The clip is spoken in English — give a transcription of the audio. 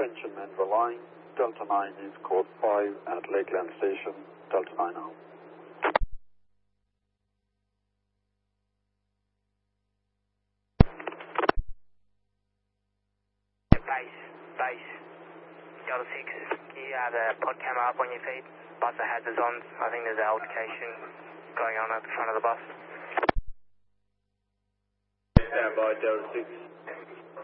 Attention Menville line, Delta 9 is code 5 at Lakeland Station, Delta 9 out. Base, Delta 6, can you have the pod camera up on your feet? Bus hazards on, I think there's an altercation going on at the front of the bus. Stand by, Delta 6.